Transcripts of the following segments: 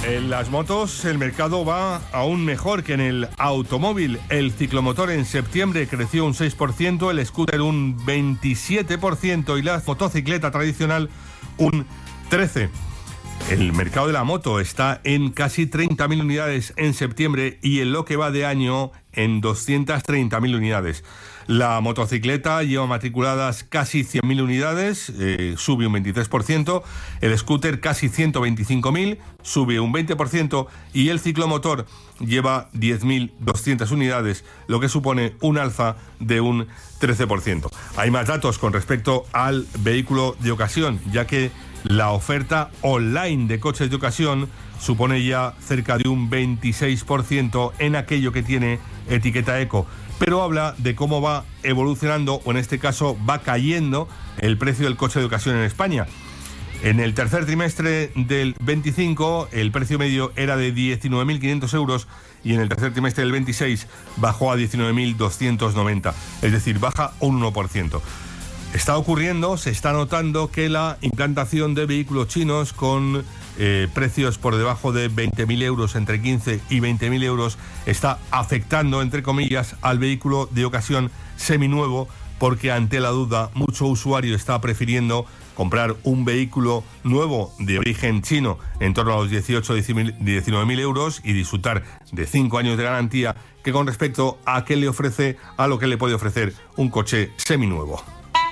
En las motos el mercado va aún mejor que en el automóvil. El ciclomotor en septiembre creció un 6%, el scooter un 27% y la motocicleta tradicional un 13%. El mercado de la moto está en casi 30.000 unidades en septiembre y en lo que va de año en 230.000 unidades. La motocicleta lleva matriculadas casi 100.000 unidades, sube un 23%, el scooter casi 125.000, sube un 20%, y el ciclomotor lleva 10.200 unidades, lo que supone un alza de un 13%. Hay más datos con respecto al vehículo de ocasión, ya que la oferta online de coches de ocasión supone ya cerca de un 26% en aquello que tiene etiqueta eco, pero habla de cómo va evolucionando, o en este caso va cayendo, el precio del coche de ocasión en España. En el tercer trimestre del 25 el precio medio era de 19.500 euros y en el tercer trimestre del 26 bajó a 19.290, es decir, baja un 1%. Está ocurriendo, se está notando que la implantación de vehículos chinos con precios por debajo de 20.000 euros, entre 15 y 20.000 euros, está afectando, entre comillas, al vehículo de ocasión seminuevo, porque ante la duda mucho usuario está prefiriendo comprar un vehículo nuevo de origen chino en torno a los 19.000 euros y disfrutar de 5 años de garantía, que con respecto a qué le ofrece, a lo que le puede ofrecer un coche seminuevo.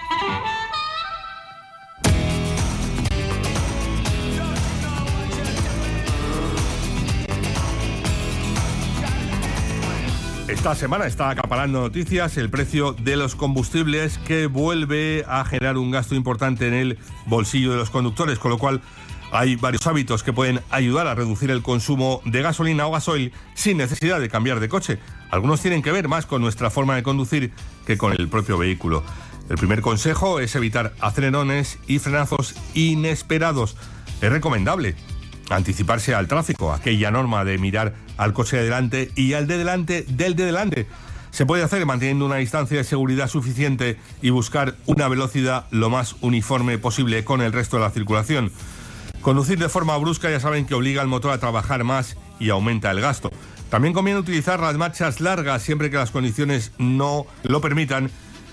Esta semana está acaparando noticias el precio de los combustibles, que vuelve a generar un gasto importante en el bolsillo de los conductores, con lo cual hay varios hábitos que pueden ayudar a reducir el consumo de gasolina o gasoil sin necesidad de cambiar de coche. Algunos tienen que ver más con nuestra forma de conducir que con el propio vehículo. El primer consejo es evitar acelerones y frenazos inesperados. Es recomendable anticiparse al tráfico, aquella norma de mirar al coche de delante y al de delante del de delante. Se puede hacer manteniendo una distancia de seguridad suficiente y buscar una velocidad lo más uniforme posible con el resto de la circulación. Conducir de forma brusca, ya saben que obliga al motor a trabajar más y aumenta el gasto. También conviene utilizar las marchas largas siempre que las condiciones lo permitan,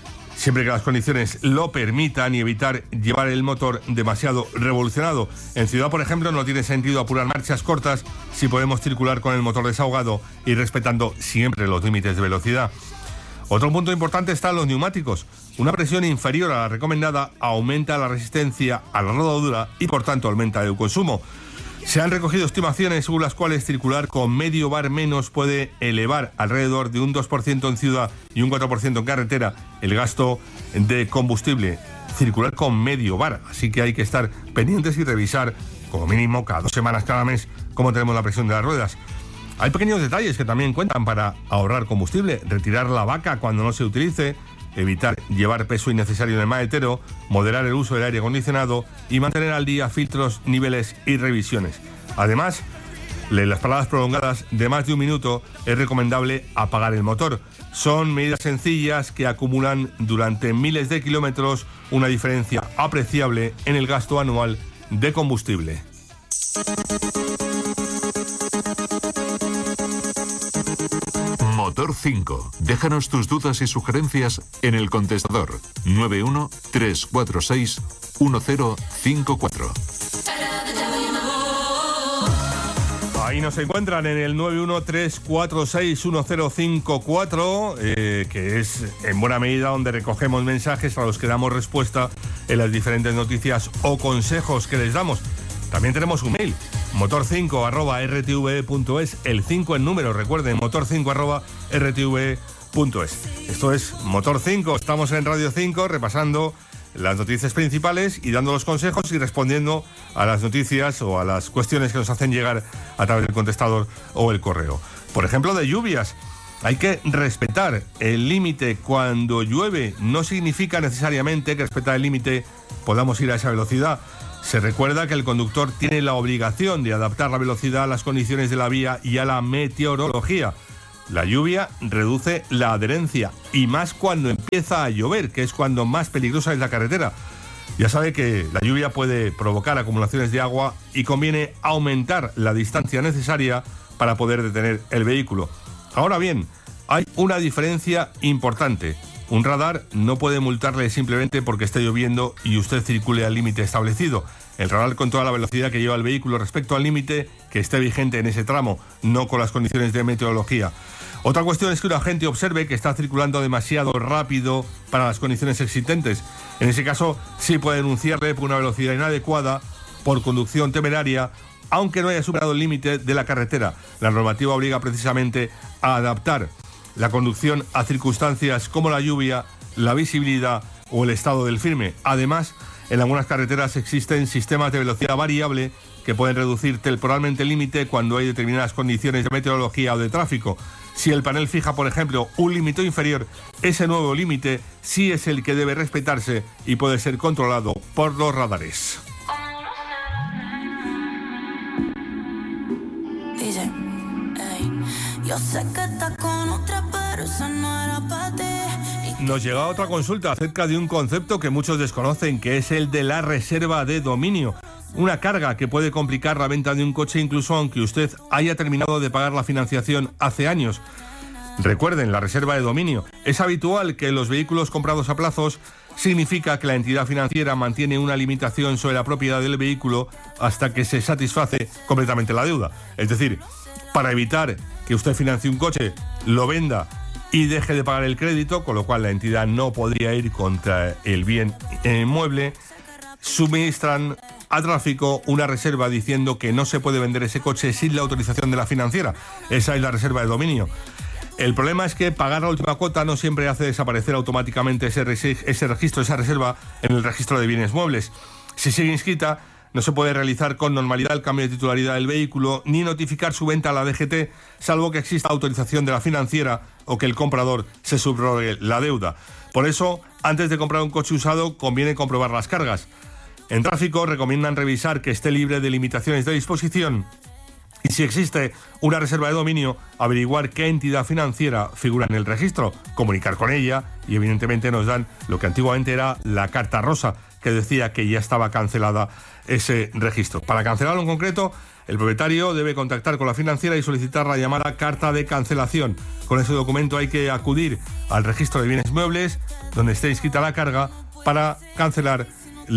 y evitar llevar el motor demasiado revolucionado. En ciudad, por ejemplo, no tiene sentido apurar marchas cortas si podemos circular con el motor desahogado y respetando siempre los límites de velocidad. Otro punto importante está en los neumáticos. Una presión inferior a la recomendada aumenta la resistencia a la rodadura y por tanto aumenta el consumo. Se han recogido estimaciones según las cuales circular con medio bar menos puede elevar alrededor de un 2% en ciudad y un 4% en carretera el gasto de combustible. Circular con medio bar, así que hay que estar pendientes y revisar como mínimo cada 2 semanas, cada mes, cómo tenemos la presión de las ruedas. Hay pequeños detalles que también cuentan para ahorrar combustible: retirar la vaca cuando no se utilice, evitar llevar peso innecesario en el maletero, moderar el uso del aire acondicionado y mantener al día filtros, niveles y revisiones. Además, en las paradas prolongadas de más de un minuto es recomendable apagar el motor. Son medidas sencillas que acumulan durante miles de kilómetros una diferencia apreciable en el gasto anual de combustible. Motor 5. Déjanos tus dudas y sugerencias en el contestador 91-346-1054. Ahí nos encuentran en el 91-346-1054, que es en buena medida donde recogemos mensajes a los que damos respuesta en las diferentes noticias o consejos que les damos. También tenemos un mail, motor5@rtve.es, el 5 en número, recuerden, motor5@rtve.es. Esto es Motor 5, estamos en Radio 5 repasando las noticias principales y dando los consejos y respondiendo a las noticias o a las cuestiones que nos hacen llegar a través del contestador o el correo. Por ejemplo, de lluvias. Hay que respetar el límite cuando llueve. No significa necesariamente que respetar el límite podamos ir a esa velocidad. Se recuerda que el conductor tiene la obligación de adaptar la velocidad a las condiciones de la vía y a la meteorología. La lluvia reduce la adherencia y más cuando empieza a llover, que es cuando más peligrosa es la carretera. Ya sabe que la lluvia puede provocar acumulaciones de agua y conviene aumentar la distancia necesaria para poder detener el vehículo. Ahora bien, hay una diferencia importante. Un radar no puede multarle simplemente porque esté lloviendo y usted circule al límite establecido. El radar controla la velocidad que lleva el vehículo respecto al límite que esté vigente en ese tramo, no con las condiciones de meteorología. Otra cuestión es que un agente observe que está circulando demasiado rápido para las condiciones existentes. En ese caso, sí puede denunciarle por una velocidad inadecuada, por conducción temeraria, aunque no haya superado el límite de la carretera. La normativa obliga precisamente a adaptar la conducción a circunstancias como la lluvia, la visibilidad o el estado del firme. Además, en algunas carreteras existen sistemas de velocidad variable que pueden reducir temporalmente el límite cuando hay determinadas condiciones de meteorología o de tráfico. Si el panel fija, por ejemplo, un límite inferior, ese nuevo límite sí es el que debe respetarse y puede ser controlado por los radares. Dice, ey, yo sé que estás con otra, pero esa no era para ti. Nos llega otra consulta acerca de un concepto que muchos desconocen, que es el de la reserva de dominio. Una carga que puede complicar la venta de un coche incluso aunque usted haya terminado de pagar la financiación hace años. Recuerden, la reserva de dominio. Es habitual que los vehículos comprados a plazos significa que la entidad financiera mantiene una limitación sobre la propiedad del vehículo hasta que se satisface completamente la deuda. Es decir, para evitar que usted financie un coche, lo venda y deje de pagar el crédito, con lo cual la entidad no podría ir contra el bien inmueble, suministran a tráfico una reserva diciendo que no se puede vender ese coche sin la autorización de la financiera. Esa es la reserva de dominio. El problema es que pagar la última cuota no siempre hace desaparecer automáticamente ese registro, esa reserva en el registro de bienes muebles. Si sigue inscrita, no se puede realizar con normalidad el cambio de titularidad del vehículo ni notificar su venta a la DGT, salvo que exista autorización de la financiera o que el comprador se subrogue la deuda. Por eso, antes de comprar un coche usado, conviene comprobar las cargas. En tráfico recomiendan revisar que esté libre de limitaciones de disposición y, si existe una reserva de dominio, averiguar qué entidad financiera figura en el registro, comunicar con ella y evidentemente nos dan lo que antiguamente era la carta rosa, que decía que ya estaba cancelada ese registro. Para cancelarlo en concreto, el propietario debe contactar con la financiera y solicitar la llamada carta de cancelación. Con ese documento hay que acudir al registro de bienes muebles, donde esté inscrita la carga, para cancelar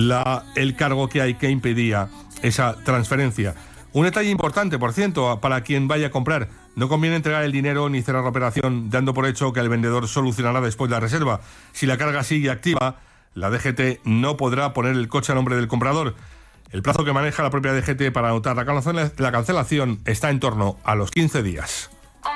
el cargo que hay que impedía esa transferencia. Un detalle importante, por cierto, para quien vaya a comprar: no conviene entregar el dinero ni cerrar la operación dando por hecho que el vendedor solucionará después la reserva. Si la carga sigue activa, la DGT no podrá poner el coche a nombre del comprador. El plazo que maneja la propia DGT para anotar la cancelación está en torno a los 15 días.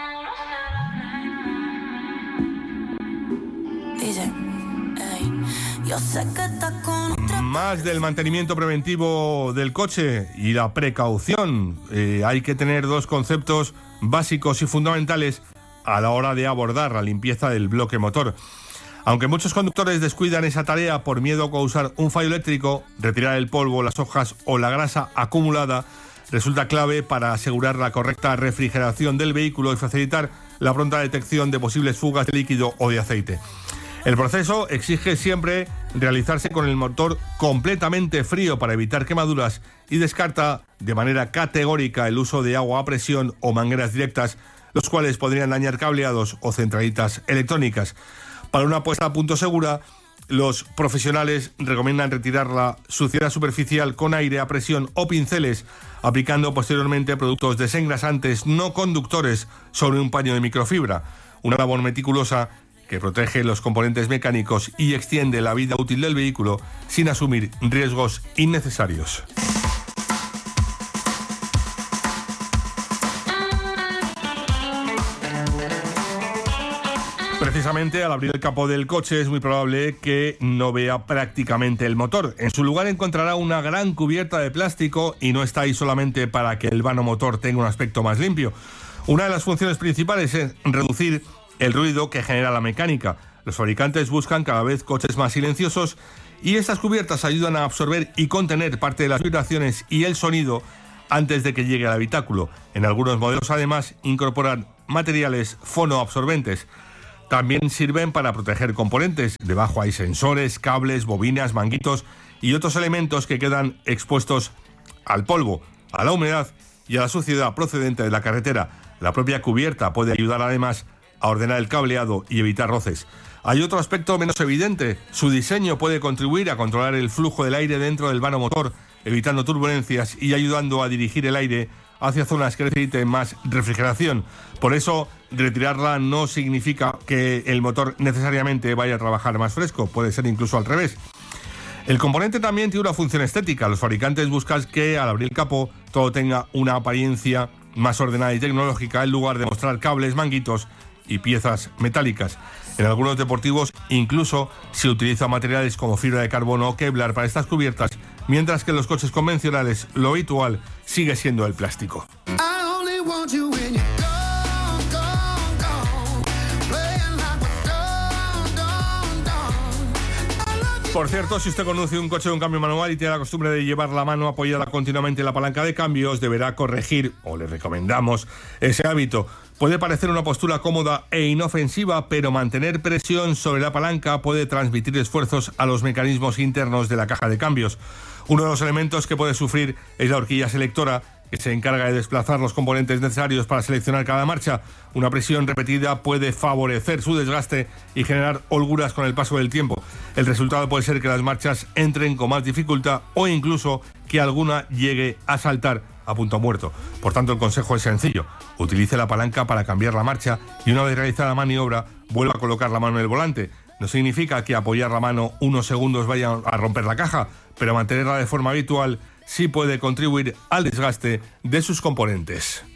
Dice, ey, yo sé que estás con otra. Más del mantenimiento preventivo del coche y la precaución. Hay que tener dos conceptos básicos y fundamentales a la hora de abordar la limpieza del bloque motor. Aunque muchos conductores descuidan esa tarea por miedo a causar un fallo eléctrico, retirar el polvo, las hojas o la grasa acumulada resulta clave para asegurar la correcta refrigeración del vehículo y facilitar la pronta detección de posibles fugas de líquido o de aceite. El proceso exige siempre realizarse con el motor completamente frío para evitar quemaduras y descarta de manera categórica el uso de agua a presión o mangueras directas, los cuales podrían dañar cableados o centralitas electrónicas. Para una puesta a punto segura, los profesionales recomiendan retirar la suciedad superficial con aire a presión o pinceles, aplicando posteriormente productos desengrasantes no conductores sobre un paño de microfibra. Una labor meticulosa que protege los componentes mecánicos y extiende la vida útil del vehículo sin asumir riesgos innecesarios. Precisamente al abrir el capó del coche es muy probable que no vea prácticamente el motor. En su lugar encontrará una gran cubierta de plástico y no está ahí solamente para que el vano motor tenga un aspecto más limpio. Una de las funciones principales es reducir el ruido que genera la mecánica. Los fabricantes buscan cada vez coches más silenciosos y estas cubiertas ayudan a absorber y contener parte de las vibraciones y el sonido antes de que llegue al habitáculo. En algunos modelos además incorporan materiales fonoabsorbentes. También sirven para proteger componentes. Debajo hay sensores, cables, bobinas, manguitos y otros elementos que quedan expuestos al polvo, a la humedad y a la suciedad procedente de la carretera. La propia cubierta puede ayudar además a ordenar el cableado y evitar roces. Hay otro aspecto menos evidente. Su diseño puede contribuir a controlar el flujo del aire dentro del vano motor, evitando turbulencias y ayudando a dirigir el aire hacia zonas que necesiten más refrigeración. Por eso, retirarla no significa que el motor necesariamente vaya a trabajar más fresco, puede ser incluso al revés. El componente también tiene una función estética. Los fabricantes buscan que al abrir el capó todo tenga una apariencia más ordenada y tecnológica en lugar de mostrar cables, manguitos y piezas metálicas. En algunos deportivos incluso se utilizan materiales como fibra de carbono o Kevlar para estas cubiertas, mientras que en los coches convencionales lo habitual sigue siendo el plástico. Por cierto, si usted conduce un coche de un cambio manual y tiene la costumbre de llevar la mano apoyada continuamente en la palanca de cambios, deberá corregir, o le recomendamos, ese hábito. Puede parecer una postura cómoda e inofensiva, pero mantener presión sobre la palanca puede transmitir esfuerzos a los mecanismos internos de la caja de cambios. Uno de los elementos que puede sufrir es la horquilla selectora, que se encarga de desplazar los componentes necesarios para seleccionar cada marcha. Una presión repetida puede favorecer su desgaste y generar holguras con el paso del tiempo. El resultado puede ser que las marchas entren con más dificultad o incluso que alguna llegue a saltar a punto muerto. Por tanto, el consejo es sencillo. Utilice la palanca para cambiar la marcha y una vez realizada la maniobra, vuelva a colocar la mano en el volante. No significa que apoyar la mano unos segundos vaya a romper la caja, pero mantenerla de forma habitual sí puede contribuir al desgaste de sus componentes.